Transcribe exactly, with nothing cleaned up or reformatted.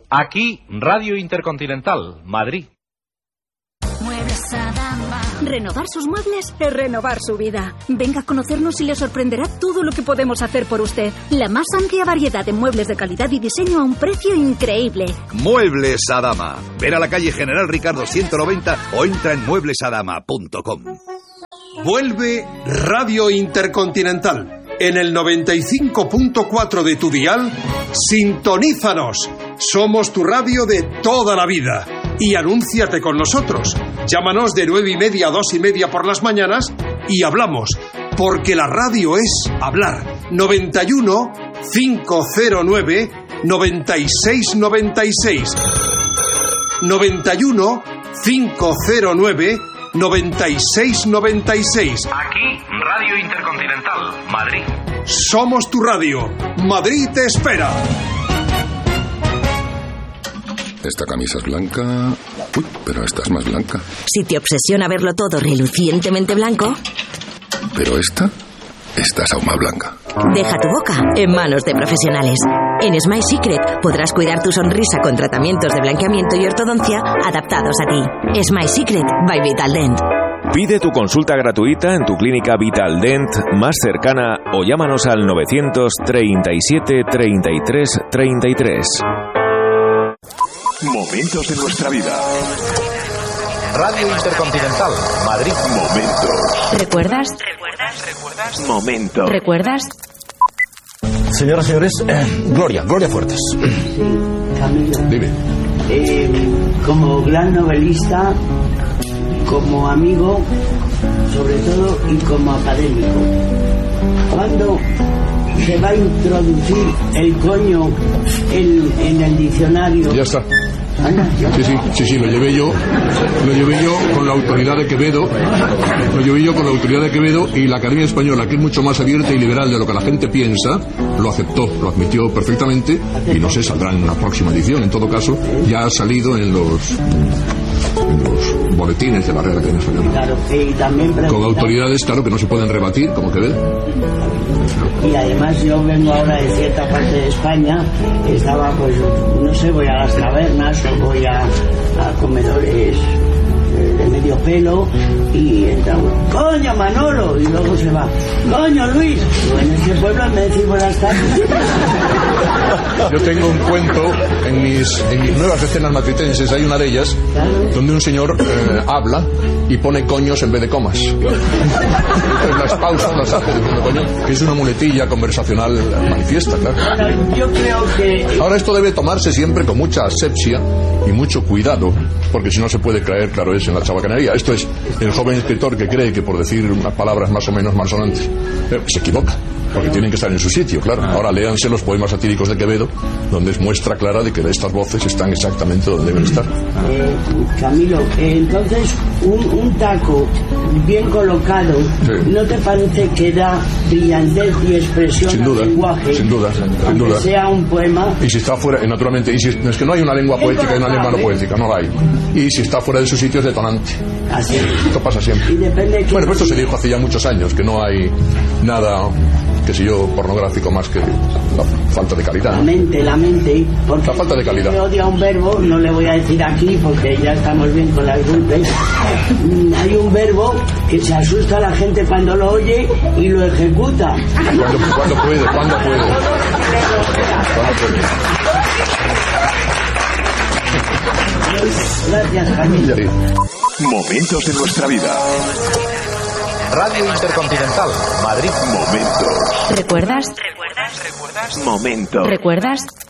Aquí, Radio Intercontinental, Madrid. Muebles Adama. Renovar sus muebles es renovar su vida. Venga a conocernos y le sorprenderá todo lo que podemos hacer por usted. La más amplia variedad de muebles de calidad y diseño a un precio increíble. Muebles Adama. Ven a la calle General Ricardo ciento noventa o entra en muebles adama punto com. Vuelve Radio Intercontinental. En el noventa y cinco punto cuatro de tu dial, sintonízanos. Somos tu radio de toda la vida. Y anúnciate con nosotros. Llámanos de nueve y media a dos y media por las mañanas y hablamos. Porque la radio es hablar. noventa y uno, quinientos nueve, noventa y seis noventa y seis. noventa y uno, quinientos nueve, noventa y seis noventa y seis. Aquí, Radio Intercontinental, Madrid. Somos tu radio. Madrid te espera. Esta camisa es blanca. Uy, pero esta es más blanca. Si te obsesiona verlo todo relucientemente blanco. Pero esta, esta es aún más blanca. Deja tu boca en manos de profesionales. En Smile Secret podrás cuidar tu sonrisa con tratamientos de blanqueamiento y ortodoncia adaptados a ti. Smile Secret by Vital Dent. Pide tu consulta gratuita en tu clínica Vital Dent más cercana o llámanos al novecientos treinta y siete, treinta y tres, treinta y tres. Momentos de nuestra vida. Radio Intercontinental, Madrid. Momentos. ¿Recuerdas? ¿Recuerdas? ¿Recuerdas? Momentos. ¿Recuerdas? Señoras y señores, eh, Gloria, Gloria Fuertes. Sí, Camilo. Dime. Eh, como gran novelista, como amigo, sobre todo, y como académico, ¿cuándo se va a introducir el coño en, en el diccionario? Ya está. Sí, sí, sí, sí, lo llevé yo, lo llevé yo con la autoridad de Quevedo, lo llevé yo con la autoridad de Quevedo y la Academia Española, que es mucho más abierta y liberal de lo que la gente piensa, lo aceptó, lo admitió perfectamente y no sé, saldrá en la próxima edición. En todo caso, ya ha salido en los, en los boletines de la Real Academia Española. Claro, y también con autoridades, claro, que no se pueden rebatir, como Quevedo. Y además yo vengo ahora de cierta parte de España, estaba pues, no sé, voy a las tabernas o voy a, a comedores de medio pelo y entra uno, coño Manolo, y luego se va, coño Luis, y en ese pueblo me decís buenas tardes. Yo tengo un cuento en mis, en mis nuevas escenas matritenses, hay una de ellas donde un señor eh, habla y pone coños en vez de comas. Entonces las pausas las hace diciendo coño, que es una muletilla conversacional manifiesta, claro. Bueno, yo creo que... Ahora esto debe tomarse siempre con mucha asepsia y mucho cuidado, porque si no se puede caer, claro, es en la chabacanería. Esto es el joven escritor que cree que por decir unas palabras más o menos malsonantes eh, se equivoca, porque tienen que estar en su sitio, claro. Ahora léanse los poemas satíricos de Quevedo, donde es muestra clara de que estas voces están exactamente donde deben estar. Eh, Camilo, eh, entonces un, un taco bien colocado, sí. ¿No te parece que da brillantez y expresión sin duda, al lenguaje? Sin duda, sin duda. Sea un poema. Y si está fuera, naturalmente, y si, es que no hay una lengua poética y una lengua no poética, no la hay. Y si está fuera de su sitio es detonante. Así. Esto pasa siempre. Y depende que... Bueno, pues esto se dijo hace ya muchos años, que no hay nada, qué sé yo, pornográfico más que la falta de calidad. La mente, la mente. Porque la falta de calidad. Si odia un verbo, no le voy a decir aquí porque ya estamos bien con las golpes. Hay un verbo que se asusta a la gente cuando lo oye y lo ejecuta. ¿Cuándo, cuándo puede? ¿Cuándo puede? ¿Cuándo puede? Gracias, Camilo. Momentos de nuestra vida. Radio Intercontinental, Madrid. Momentos. ¿Recuerdas? ¿Recuerdas? ¿Recuerdas? Momentos. ¿Recuerdas?